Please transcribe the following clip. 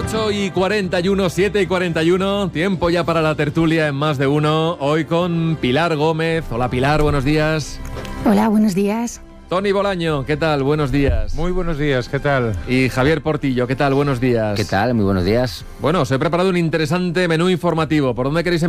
8:41, 7:41, tiempo ya para la tertulia en Más de Uno, hoy con Pilar Gómez. Hola Pilar, buenos días. Hola, buenos días. Tony Bolaño, ¿qué tal? Buenos días. Muy buenos días, ¿qué tal? Y Javier Portillo, ¿qué tal? Buenos días. ¿Qué tal? Muy buenos días. Bueno, os he preparado un interesante menú informativo. ¿Por dónde queréis